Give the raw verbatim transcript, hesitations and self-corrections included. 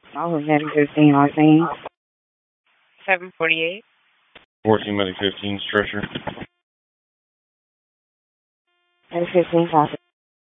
I was heading fifteen, I think. seven forty-eight. fourteen Medic fifteen, stretcher. At fifteen, copy.